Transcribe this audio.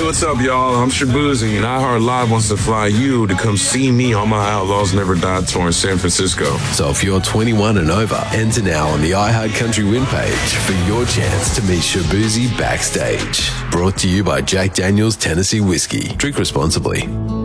what's up, y'all? I'm Shabuzi, and iHeart Live wants to fly you to come see me on my Outlaws Never Die tour in San Francisco. So if you're 21 and over, enter now on the iHeart Country Win page for your chance to meet Shabuzi backstage. Brought to you by Jack Daniel's Tennessee Whiskey. Drink responsibly.